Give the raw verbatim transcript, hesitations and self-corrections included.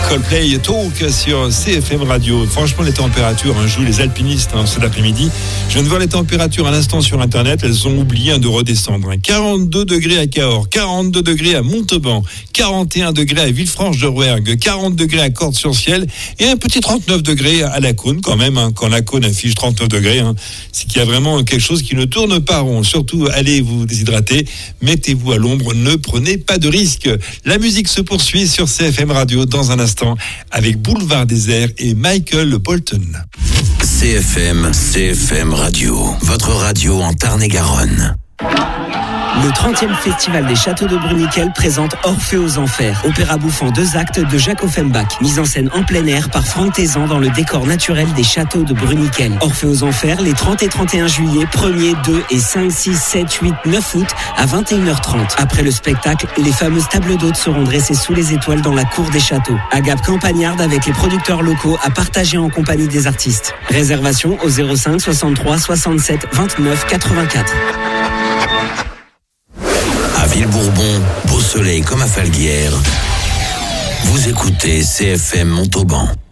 Coldplay Talk sur C F M Radio. Franchement, les températures, hein, jouent les alpinistes hein, cet après-midi. Je viens de voir les températures à l'instant sur Internet. Elles ont oublié hein, de redescendre. Hein. quarante-deux degrés à Cahors, quarante-deux degrés à Montauban, quarante et un degrés à Villefranche-de-Rouergue, quarante degrés à Cordes-sur-Ciel et un petit trente-neuf degrés à La Cône quand même. Hein, quand La Cône affiche trente-neuf degrés, hein, c'est qu'il y a vraiment quelque chose qui ne tourne pas rond. Surtout, allez vous déshydrater, mettez-vous à l'ombre, ne prenez pas de risques. La musique se poursuit sur C F M Radio dans un instant avec Boulevard Désert et Michael Bolton. C F M, C F M Radio, votre radio en Tarn-et-Garonne. Le trentième Festival des Châteaux de Bruniquel présente Orphée aux Enfers, opéra bouffant deux actes de Jacques Offenbach, mise en scène en plein air par Franck Tézan dans le décor naturel des Châteaux de Bruniquel. Orphée aux Enfers les trente et trente et un juillet, premier, deux et cinq, six, sept, huit, neuf août à vingt et une heures trente. Après le spectacle, les fameuses tables d'hôtes seront dressées sous les étoiles dans la cour des châteaux. Agape campagnarde avec les producteurs locaux à partager en compagnie des artistes. Réservation au zéro cinq soixante-trois soixante-sept vingt-neuf quatre-vingt-quatre. À Villebourbon, beau soleil comme à Falguière, vous écoutez C F M Montauban.